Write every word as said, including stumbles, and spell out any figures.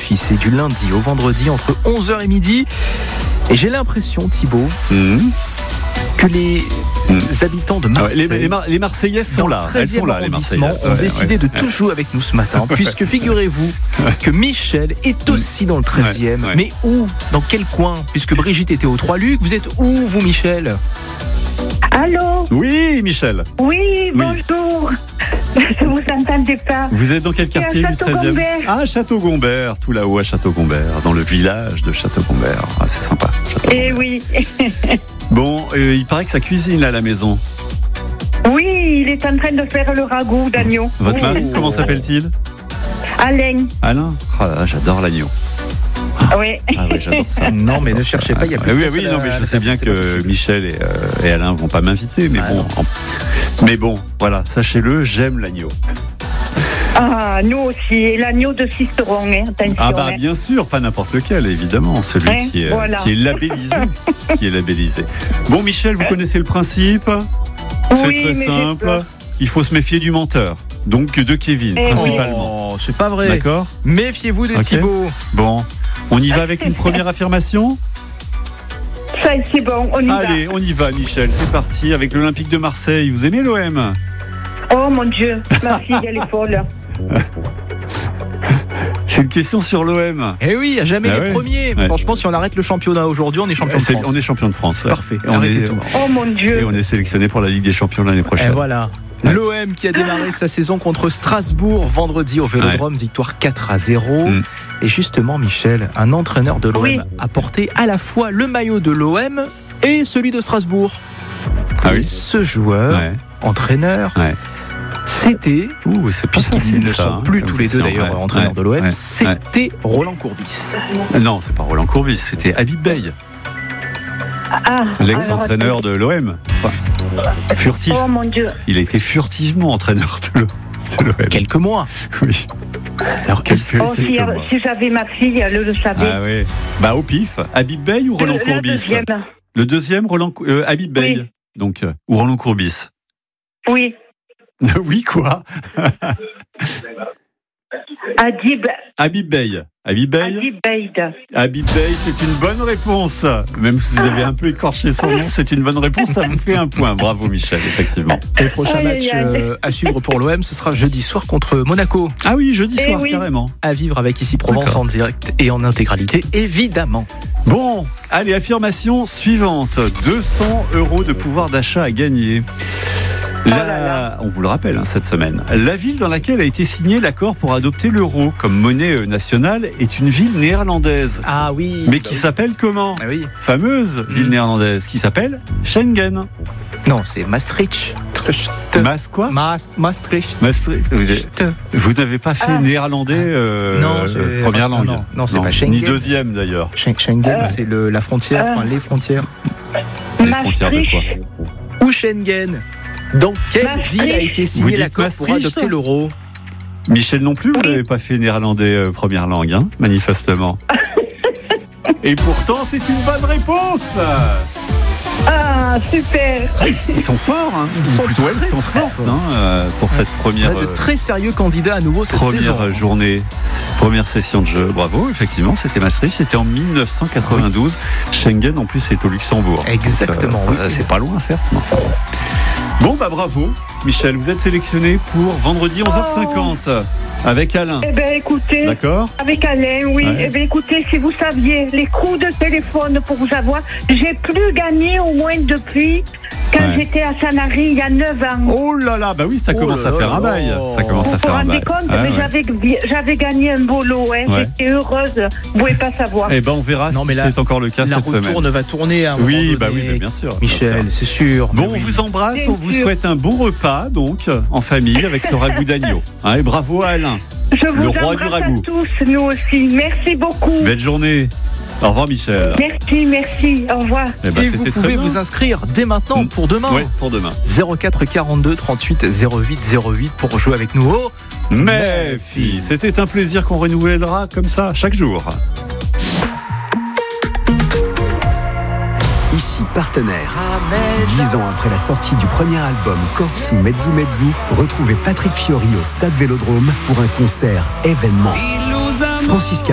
Mets-Fi. C'est du lundi au vendredi entre onze heures et midi. Et j'ai l'impression, Thibaut, mmh. que les mmh. habitants de Marseille, ah ouais, les, les, Mar- les Marseillaises sont là, elles sont là, les Marseillaises ont ouais, décidé ouais. de tout jouer avec nous ce matin, puisque figurez-vous que Michel est aussi dans le treizième. Ouais, ouais. Mais où ? Dans quel coin ? Puisque Brigitte était au Trois-Lucs, vous êtes où, vous, Michel ? Allô ? Oui, Michel. Oui, bonjour. Je vous entendais pas. Vous êtes dans quel quartier du treizième ? Ah, Château-Gombert, tout là-haut à Château-Gombert, dans le village de Château-Gombert. Ah, c'est sympa. Eh oui. Bon, euh, il paraît que ça cuisine là à la maison. Oui, il est en train de faire le ragoût d'agneau. Votre oui. mari, comment s'appelle-t-il ? Alain. Alain ? Ah, j'adore l'agneau. Oui. Ah oui, j'adore ça. Non, mais ne cherchez pas, il y a plus ah, de oui, oui, non, mais je sais bien que Michel et, euh, et Alain vont pas m'inviter, mais ah, bon. En... Mais bon, voilà, sachez-le, j'aime l'agneau. Ah, nous aussi, et l'agneau de Sisteron, hein, attention. Ah bah hein. bien sûr, pas n'importe lequel, évidemment, celui hein, qui, est, voilà. qui est labellisé, qui est labellisé. Bon, Michel, vous connaissez le principe ? C'est oui, très simple. Il faut se méfier du menteur. Donc de Kevin, et principalement. Oh, c'est pas vrai. D'accord ? Méfiez-vous de okay. Thibaut. Bon, on y va avec une première affirmation ? Ça, c'est bon, on y Allez, va. Allez, on y va, Michel. C'est parti avec l'Olympique de Marseille. Vous aimez l'O M ? Oh mon Dieu, ma fille, elle est folle. C'est une question sur l'O M. Eh oui, à jamais ah les ouais. premiers. Ouais. Franchement, si on arrête le championnat aujourd'hui, on est champion de France. On est champion de France. C'est parfait. Et on est, tout. Oh mon Dieu. Et on est sélectionné pour la Ligue des Champions l'année prochaine. Et voilà. Ouais. L'O M qui a démarré sa saison contre Strasbourg vendredi au Vélodrome, ouais. victoire quatre à zéro. Mm. Et justement, Michel, un entraîneur de l'O M oui. a porté à la fois le maillot de l'O M et celui de Strasbourg. Ah et oui. ce joueur, ouais. entraîneur, ouais. c'était, Ouh, c'est parce qu'ils ne sont plus tous les deux d'ailleurs ouais. entraîneurs ouais. de l'O M, ouais. c'était Roland Courbis. Non, c'est pas Roland Courbis, c'était Habib Beye. Ah, l'ex-entraîneur de l'O M. Enfin, furtif. Oh mon Dieu. Il a été furtivement entraîneur de l'O M. Quelques mois. Oui. Alors qu'est-ce que oh, c'est si, si j'avais ma fille, elle le savait. Ah oui. Bah au pif, Habib Beye ou Roland le, Courbis ? Le deuxième. Le deuxième, Roland euh, Habib Beye. Oui. Donc euh, ou Roland Courbis. Oui. Oui quoi ? Adib. Habib Beye. Habib Beye. Habib Beye. Habib Beye, c'est une bonne réponse. Même si vous avez un peu écorché son nom, c'est une bonne réponse. Ça vous fait un point. Bravo Michel, effectivement. Et le prochain aïe, match aïe, aïe. Euh, à suivre pour l'O M, ce sera jeudi soir contre Monaco. Ah oui, jeudi soir, oui. carrément. À vivre avec Ici Provence D'accord. en direct et en intégralité, évidemment. Bon, allez, affirmation suivante. deux cents euros de pouvoir d'achat à gagner. La, oh là là. On vous le rappelle hein, cette semaine, la ville dans laquelle a été signé l'accord pour adopter l'euro comme monnaie nationale est une ville néerlandaise. Ah oui. Mais bah qui oui. s'appelle comment ? Ah oui. Fameuse ville mmh. néerlandaise qui s'appelle Schengen. Non, c'est Maastricht. Mas quoi ? Mas, Maastricht. Maastricht. Vous, avez, vous n'avez pas fait ah. néerlandais euh, non, euh, première langue. Non, non c'est non. pas Schengen. Ni deuxième d'ailleurs. Schengen, euh, c'est le, la frontière, enfin euh, les frontières. Les frontières de quoi ? Ou Schengen. Dans quelle Maastricht. Ville a été signé l'accord pour adopter l'euro ? Michel non plus, vous n'avez pas fait néerlandais euh, première langue, hein, manifestement. Et pourtant, c'est une bonne réponse. Ah, super. Ils sont forts, hein. Ils sont, plutôt, elles sont fortes hein, euh, pour cette première. On a de très sérieux candidats à nouveau cette première saison. Première journée, première session de jeu. Bravo, effectivement, c'était Maastricht, c'était en dix-neuf cent quatre-vingt-douze. Oui. Schengen, en plus, c'est au Luxembourg. Exactement. Donc, euh, oui. C'est pas loin, certes. Non. Bon, bah bravo, Michel, vous êtes sélectionné pour vendredi onze heures cinquante oh. avec Alain. Eh bien, écoutez, d'accord. Avec Alain, oui. Ouais. Eh bien, écoutez, si vous saviez, les coups de téléphone pour vous avoir, j'ai plus gagné au moins depuis quand ouais. j'étais à Sanary il y a neuf ans. Oh là là, bah oui, ça oh commence à faire un bail. Ça commence vous à faire un bail. Vous vous rendez compte, ah, mais ouais. j'avais, j'avais gagné un beau lot, hein. Ouais. J'étais heureuse, vous pouvez pas savoir. Eh ben, on verra non, si mais là, c'est encore le cas cette semaine. La retourne va tourner à un oui, moment bah donné. oui, bien sûr. Michel, bien sûr. c'est sûr. Bon, oui. on vous embrasse, bien on vous sûr. souhaite un bon repas, donc, en famille, avec ce ragoût d'agneau. Hein, et bravo à Alain, Je vous le roi du ragoût. À tous, nous aussi. Merci beaucoup. Belle journée. Au revoir Michel. Merci, merci. Au revoir. Eh ben, et vous pouvez vous inscrire dès maintenant mmh. pour demain. Oui, pour demain. zéro quatre quarante-deux trente-huit zéro huit zéro huit pour jouer avec nous au Mets-Fi. C'était un plaisir qu'on renouvellera comme ça chaque jour. Ici Partenaire. Dix ans après la sortie du premier album Kortsu Mezzu Mezzu, retrouvez Patrick Fiori au Stade Vélodrome pour un concert événement. Francis